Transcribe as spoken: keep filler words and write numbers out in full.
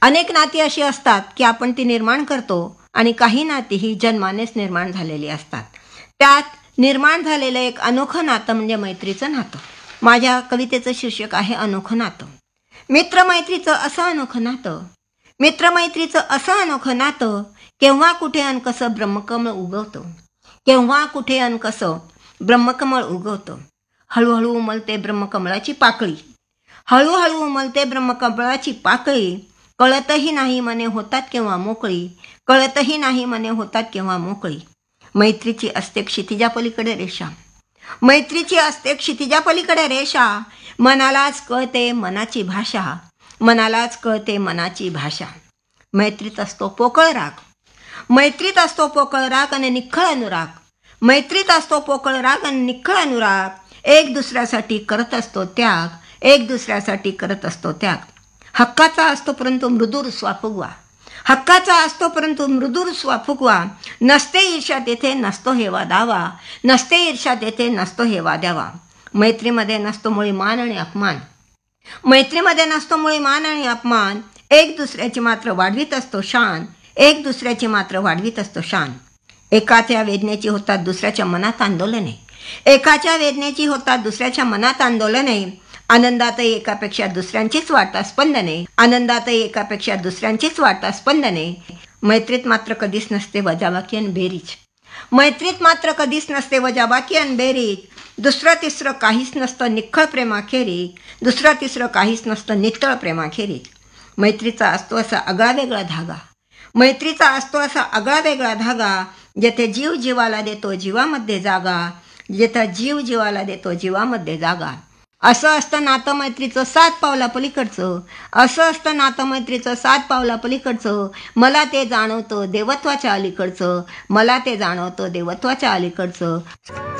अनेक नाती अशी असतात की आपण ती निर्माण करतो आणि काही नाती ही जन्मानेच निर्माण झालेली असतात. त्यात निर्माण झालेलं एक अनोखं नातं म्हणजे मैत्रीचं नातं. माझ्या कवितेचं शीर्षक आहे अनोखं नातं. मित्रमैत्रीचं असं अनोखं नातं, मित्रमैत्रीचं असं अनोखं नातं, केव्हा कुठे अन कसं ब्रह्मकमळ उगवतं, केव्हा कुठे अन कसं ब्रह्मकमळ उगवतं. हळूहळू उमलते ब्रह्मकमळाची पाकळी, हळूहळू उमलते ब्रह्मकमळाची पाकळी, कळतही नाही मने होतात केव्हा मोकळी, कळतही नाही मने होतात केव्हा मोकळी. मैत्रीची असते क्षितिजा पलीकडे रेषा, मैत्रीची असते क्षितिजा पलीकडे रेषा, मनालाच कळते मनाची भाषा, मनालाच कळते मनाची भाषा. मैत्रीत असतो पोकळ राग, मैत्रीत असतो पोकळ राग आणि निखळ अनुराग, मैत्रीत असतो पोकळ राग आणि निखळ अनुराग. एक दुसऱ्यासाठी करत असतो त्याग, एक दुसऱ्यासाठी करत असतो त्याग. हक्काचा असतो परंतु मृदूर स्वाफुगवा, हक्काचा असतो परंतु मृदूर स्वाफुगवा. नसते ईर्ष्या तेथे नसतो हेवा दावा, नसते ईर्ष्या तेथे नसतो हेवा द्यावा. मैत्रीमध्ये नसतो मुळी मान आणि अपमान, मैत्रीमध्ये नसतो मुळी मान आणि अपमान. एक दुसऱ्याची मात्र वाढवीत असतो शान, एक दुसऱ्याची मात्र वाढवीत असतो शान. एकाच्या वेदनेची होतात दुसऱ्याच्या मनात आंदोलने, एकाच्या वेदनेची होतात दुसऱ्याच्या मनात आंदोलने. आनंदातही एकापेक्षा दुसऱ्यांचीच वाटतात स्पंदने, आनंदातही एकापेक्षा दुसऱ्यांचीच वाटतात स्पंदने. मैत्रीत मात्र कधीच नसते वजाबाकी आणि बेरीज, मैत्रीत मात्र कधीच नसते वजाबाकी आणि बेरीज. दुसरं तिसरं काहीच नसतं निखळ प्रेमाखेरीज, दुसरं तिसरं काहीच नसतं नितळ प्रेमाखेरीज. मैत्रीचा असतो असा आगळा वेगळा धागा, मैत्रीचा असतो असा आगळा वेगळा धागा. जेथे जीव जीवाला देतो जीवामध्ये जागा, जेथे जीव जीवाला देतो जीवामध्ये जागा. असं असतं नातं मैत्रीचं सात पावला पलीकडचं, असं असतं नातं मैत्रीचं सात पावला पलीकडचं. मला ते जाणवतं देवत्वाच्या अलीकडचं, मला ते जाणवतं देवत्वाच्या अलीकडचं.